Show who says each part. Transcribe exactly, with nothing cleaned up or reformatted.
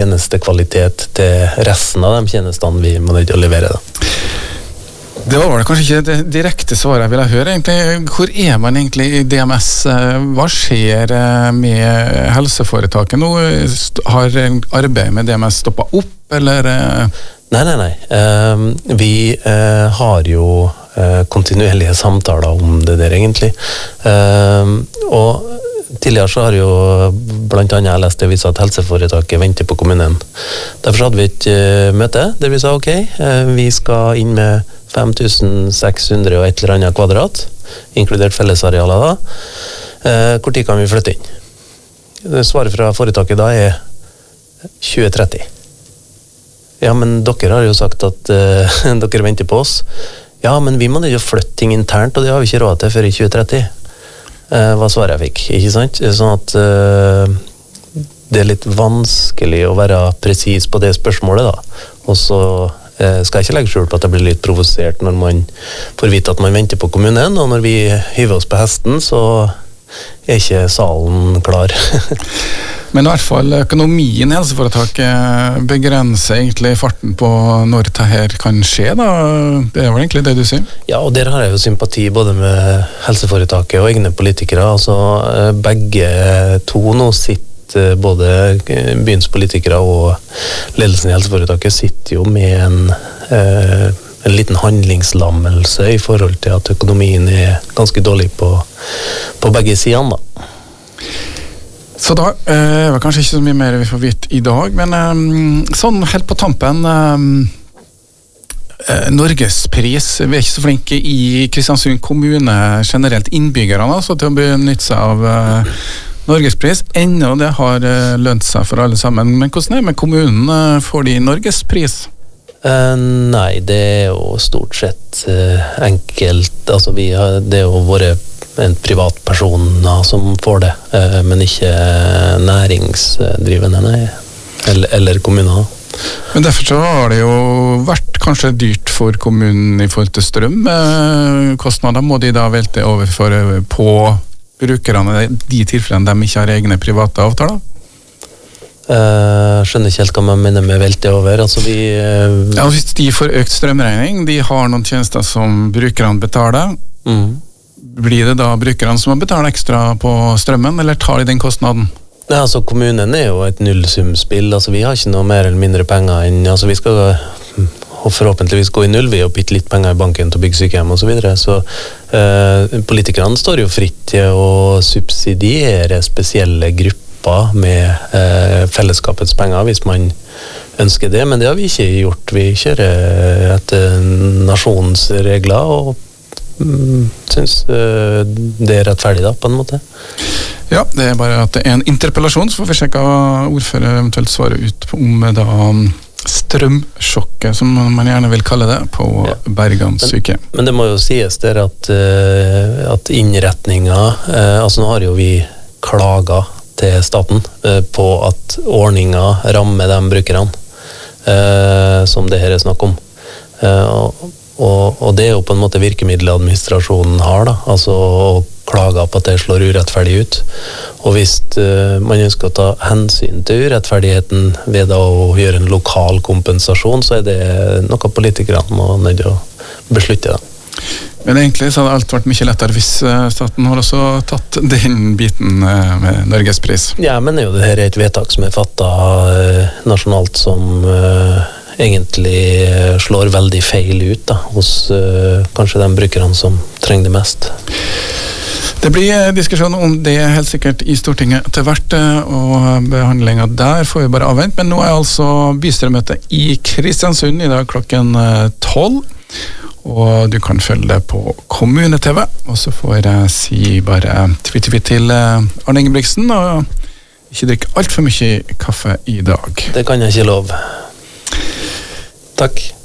Speaker 1: tjenestekvalitet til resten av de tjenestene vi må nødt til å levere da.
Speaker 2: Det var vel kanskje ikke det direkte svaret jeg ville høre egentlig. Hvor er man egentlig i D M S? Hva skjer med helseforetaket nå? Har arbeidet med D M S stoppet opp, eller?
Speaker 1: Nei, nei, nei. Uh, vi uh, har jo uh, kontinuerlige samtaler om det der egentlig. Uh, og tidligere så har jo blant annet jeg lest det vi sa at helseforetaket venter på kommunen. Derfor hadde vi et uh, møte der vi sa ok, uh, vi skal inn med fem tusen seks hundre og et eller annet kvadrat, inkludert fellesarealer da. Eh, hvor tid kan vi flytte inn? Svaret fra foretaket da er tjue tretti. Ja, men dere har jo sagt at uh, dere venter på oss. Ja, men vi må jo flytte ting internt, og det har vi ikke råd til før i tjue tretti. Uh, hva svaret jeg fikk, ikke sant? Sånn at uh, det er litt vanskelig å være presis på det spørsmålet da. Og så skal jeg ikke legge skjul på at jeg blir litt provosert når man får vite at man venter på kommunen, og når vi hiver oss på hesten, så er ikke salen klar.
Speaker 2: Men i hvert fall økonomien i helseforetaket begrenser egentlig farten på når det her kan skje da. Det er vel egentlig det du sier?
Speaker 1: Ja, og der har jeg jo sympati både med helseforetaket og egne politikere. Altså begge to nå sitter både byens politikere og ledelsen i helseforetaket sitter jo med en, eh, en liten handlingslammelse i forhold til at økonomien er ganske dårlig på, på begge sidene da.
Speaker 2: Så da eh, var kanskje ikke så mye mer vi får vite i dag, men eh, sånn helt på tampen eh, Norgespris, vi er ikke så flinke i Kristiansund kommune generelt innbyggerne altså, til å benytte seg av eh, Norgespris, ennå det har lønt seg for alle sammen. Men hvordan er det med kommunen? Får de Norgespris?
Speaker 1: Uh, nei, det er jo stort sett uh, enkelt. Altså, vi har, det er jo våre en privatpersoner som får det, uh, men ikke næringsdrivende, nei. Eller, eller kommuner.
Speaker 2: Men derfor så har det jo vært kanskje dyrt for kommunen i forhold til strøm. Uh, kostnader må de da velte over for, på brukerne, de tilfellene de ikke har egne private avtaler?
Speaker 1: Uh, skjønner ikke helt hva man mener med velte over. Altså vi, uh,
Speaker 2: ja, hvis de får økt strømregning, de har noen tjenester som brukerne betaler, mm. blir det da brukerne som må betale ekstra på strømmen, eller tar de den kostnaden?
Speaker 1: Nei, altså kommunen er jo et nullsumspill, altså vi har ikke noe mer eller mindre penger enn, altså vi skal og forhåpentligvis gå i null ved å bytte litt penger i banken til å bygge sykehjem og så videre. Så eh, politikerne står jo fritt til å subsidiere spesielle grupper med eh, fellesskapets penger hvis man ønsker det, men det har vi ikke gjort. Vi kjører etter nasjonens regler og mm, synes eh, det er rettferdig da, på en måte.
Speaker 2: Ja, det er bare at det er en interpellasjon, så får vi sjekke ordfører eventuelt svarer ut om da strømsjokket, som man gjerne vil kalle det, på ja. Bergan sykehjem.
Speaker 1: Men, men det må jo sies der at, uh, at innretninga, uh, altså nå har jo vi klaga til staten uh, på at ordninga rammer de brukerne uh, som det her er snakk om. Uh, og, og det er jo på en måte virkemiddeladministrasjonen har da, altså å klage på at det slår urettferdig ut. Og hvis uh, man ønsker å ta hensyn til urettferdigheten ved å gjøre en lokal kompensasjon, så er det noe politikerne må nødt til å beslutte da.
Speaker 2: Men egentlig så hadde alt vært mye lettere hvis staten har også tatt den biten med Norgespris.
Speaker 1: Ja, men jo, det her er et vedtak som er fattet uh, nasjonalt som uh, egentlig slår veldig feil ut da, hos uh, kanskje de brukerne som trenger det mest.
Speaker 2: Det blir diskusjon om det helt sikkert i Stortinget til hvert, og behandlingen der får vi bare avvente, men nå er altså bystyremøte i Kristiansund i dag klokken tolv, og du kan følge det på Kommune-T V, og så får jeg si bare twitter til Arne Ingebrigtsen, og ikke drikke alt for mye kaffe i dag.
Speaker 1: Det kan jeg ikke love. Takk.